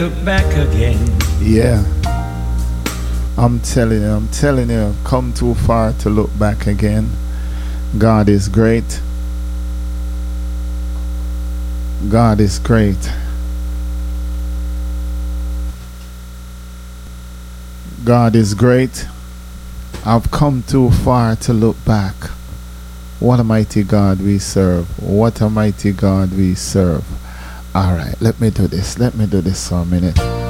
Look back again. Yeah, I'm telling you, I've come too far to look back again. God is great. God is great. God is great. I've come too far to look back. What a mighty God we serve. What a mighty God we serve. Alright, let me do this. Let me do this for a minute.